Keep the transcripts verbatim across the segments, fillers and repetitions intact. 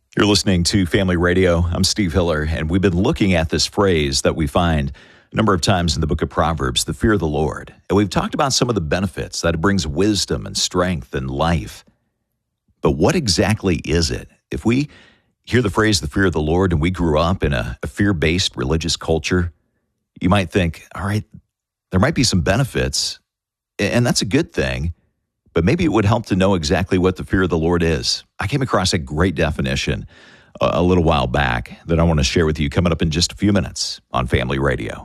You're listening to Family Radio. I'm Steve Hiller, and we've been looking at this phrase that we find a number of times in the book of Proverbs, the fear of the Lord. And we've talked about some of the benefits that it brings wisdom and strength and life. But what exactly is it? If we hear the phrase, the fear of the Lord, and we grew up in a, a fear-based religious culture, you might think, all right, there might be some benefits, and that's a good thing. But maybe it would help to know exactly what the fear of the Lord is. I came across a great definition a, a little while back that I want to share with you coming up in just a few minutes on Family Radio.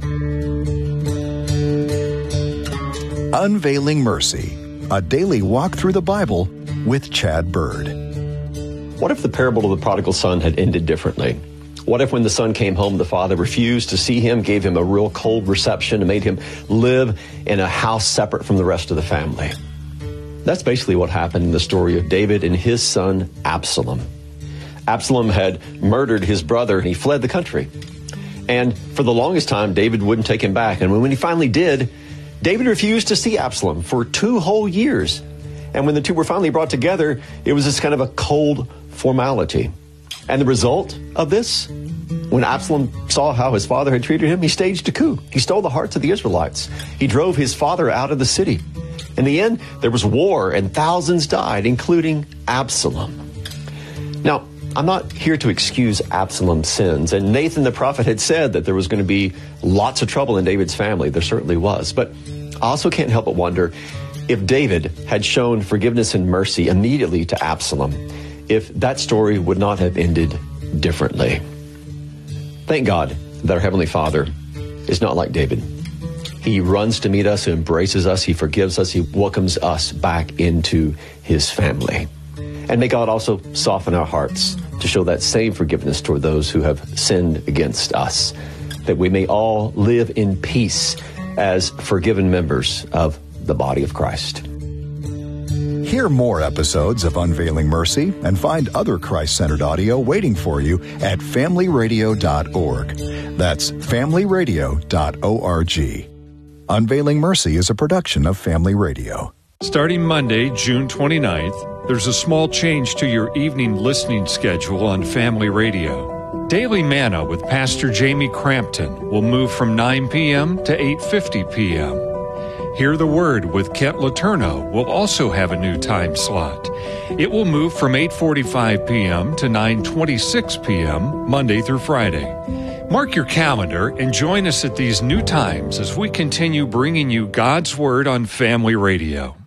Unveiling Mercy, a daily walk through the Bible with Chad Bird. What if the parable of the prodigal son had ended differently? What if when the son came home, the father refused to see him, gave him a real cold reception, and made him live in a house separate from the rest of the family? That's basically what happened in the story of David and his son Absalom. Absalom had murdered his brother and he fled the country. And for the longest time, David wouldn't take him back. And when he finally did, David refused to see Absalom for two whole years. And when the two were finally brought together, it was just kind of a cold formality. And the result of this, when Absalom saw how his father had treated him, he staged a coup. He stole the hearts of the Israelites. He drove his father out of the city. In the end, there was war and thousands died, including Absalom. Now, I'm not here to excuse Absalom's sins. And Nathan the prophet had said that there was going to be lots of trouble in David's family. There certainly was. But I also can't help but wonder if David had shown forgiveness and mercy immediately to Absalom, if that story would not have ended differently. Thank God that our Heavenly Father is not like David. He runs to meet us, he embraces us, he forgives us, he welcomes us back into his family. And may God also soften our hearts to show that same forgiveness toward those who have sinned against us, that we may all live in peace as forgiven members of the body of Christ. Hear more episodes of Unveiling Mercy and find other Christ-centered audio waiting for you at family radio dot org. That's family radio dot org. Unveiling Mercy is a production of Family Radio. Starting Monday, June twenty-ninth, there's a small change to your evening listening schedule on Family Radio. Daily Manna with Pastor Jamie Crampton will move from nine p.m. to eight fifty p.m. Hear the Word with Kent Letourneau will also have a new time slot. It will move from eight forty-five p.m. to nine twenty-six p.m. Monday through Friday. Mark your calendar and join us at these new times as we continue bringing you God's Word on Family Radio.